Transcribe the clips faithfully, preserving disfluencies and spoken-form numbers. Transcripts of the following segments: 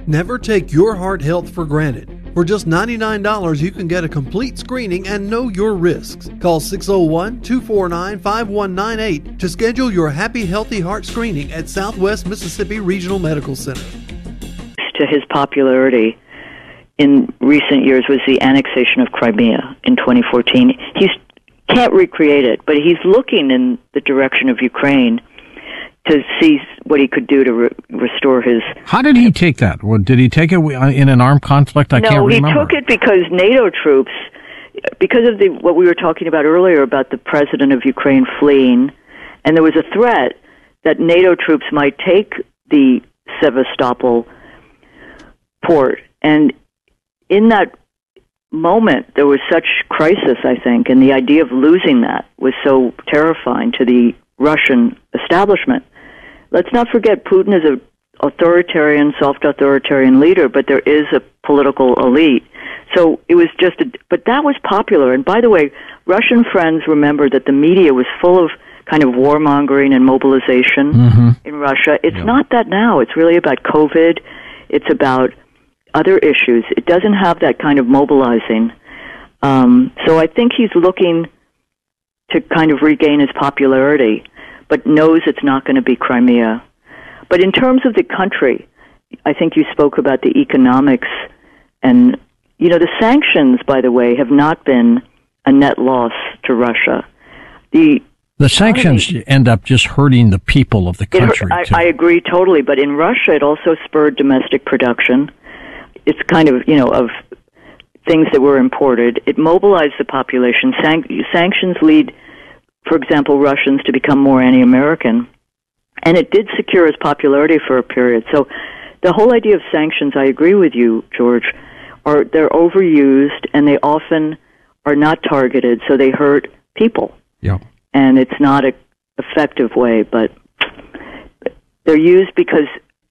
Never take your heart health for granted. For just ninety-nine dollars, you can get a complete screening and know your risks. Call six oh one, two four nine, five one nine eight to schedule your Happy Healthy Heart screening at Southwest Mississippi Regional Medical Center. To his popularity in recent years was the annexation of Crimea in twenty fourteen. He can't recreate it, but he's looking in the direction of Ukraine to see what he could do to re- restore his... How did he take that? Well, did he take it in an armed conflict? I no, can't remember. No, he took it because NATO troops, because of the what we were talking about earlier about the president of Ukraine fleeing, and there was a threat that NATO troops might take the Sevastopol port. And in that moment, there was such crisis, I think, and the idea of losing that was so terrifying to the Russian establishment. Let's not forget Putin is an authoritarian, soft authoritarian leader, but there is a political elite. So it was just a, but that was popular. And by the way, Russian friends remember that the media was full of kind of warmongering and mobilization mm-hmm. in Russia. It's yeah. not that now. It's really about COVID. It's about other issues. It doesn't have that kind of mobilizing. Um, so I think he's looking to kind of regain his popularity, but knows it's not going to be Crimea. But in terms of the country, I think you spoke about the economics, and, you know, the sanctions, by the way, have not been a net loss to Russia. The the sanctions economy, end up just hurting the people of the country. It, I, I agree totally, but in Russia it also spurred domestic production. It's kind of, you know, of things that were imported. It mobilized the population. San- sanctions lead, for example, Russians to become more anti-American. And it did secure its popularity for a period. So the whole idea of sanctions, I agree with you, George, are they're overused and they often are not targeted, so they hurt people. Yeah. And it's not an effective way, but they're used because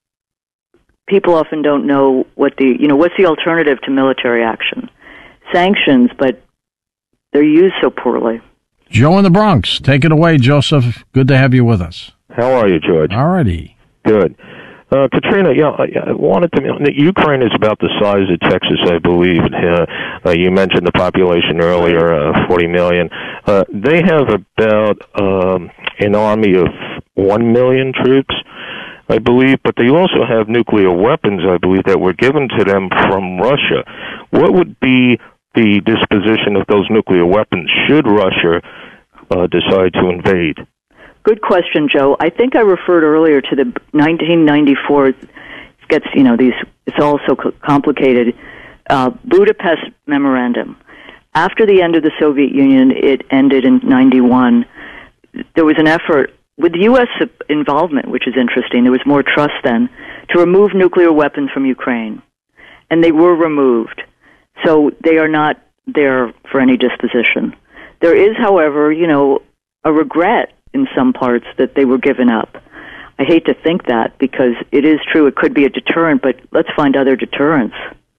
people often don't know what the, you know, what's the alternative to military action? Sanctions, but they're used so poorly. Joe in the Bronx, take it away, Joseph. Good to have you with us. How are you, George? All righty. Good. Uh, Katrina, yeah, I, I wanted to. Ukraine is about the size of Texas, I believe. Uh, uh, you mentioned the population earlier, uh, forty million. Uh, they have about um, an army of one million troops, I believe, but they also have nuclear weapons, I believe, that were given to them from Russia. What would be the disposition of those nuclear weapons should Russia uh, decide to invade? Good question, Joe. I think I referred earlier to the nineteen ninety-four. It gets, you know, these. It's all so complicated. Uh, Budapest Memorandum. After the end of the Soviet Union, it ended in ninety-one. There was an effort with U S involvement, which is interesting. There was more trust then, to remove nuclear weapons from Ukraine, and they were removed. So they are not there for any disposition. There is, however, you know, a regret in some parts that they were given up. I hate to think that because it is true it could be a deterrent, but let's find other deterrents.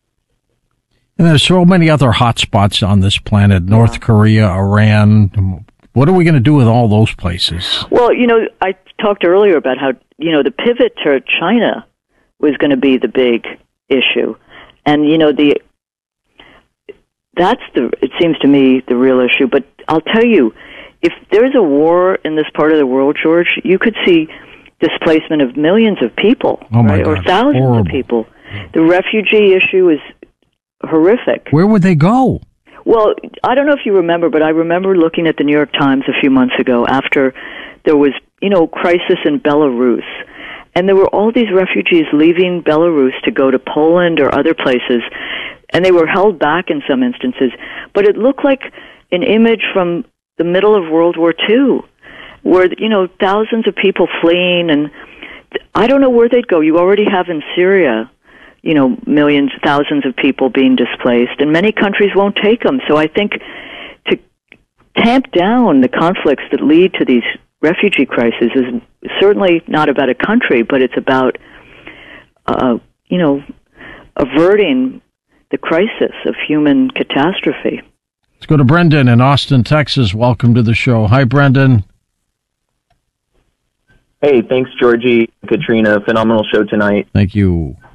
And there's so many other hot spots on this planet, North yeah. Korea, Iran. What are we going to do with all those places? Well, you know, I talked earlier about how, you know, the pivot to China was going to be the big issue. And, you know, the that's the, it seems to me, the real issue. But I'll tell you, if there's a war in this part of the world, George, you could see displacement of millions of people, oh right? God. Or thousands Horrible. of people. The refugee issue is horrific. Where would they go? Well, I don't know if you remember, but I remember looking at the New York Times a few months ago after there was, you know, crisis in Belarus. And there were all these refugees leaving Belarus to go to Poland or other places, and they were held back in some instances. But it looked like an image from the middle of World War Two, where, you know, thousands of people fleeing, and I don't know where they'd go. You already have in Syria, you know, millions, thousands of people being displaced, and many countries won't take them. So I think to tamp down the conflicts that lead to these refugee crises is certainly not about a country, but it's about, uh, you know, averting the crisis of human catastrophe. Let's go to Brendan in Austin, Texas. Welcome to the show. Hi, Brendan. Hey, thanks, Georgie, Katrina. Phenomenal show tonight. Thank you.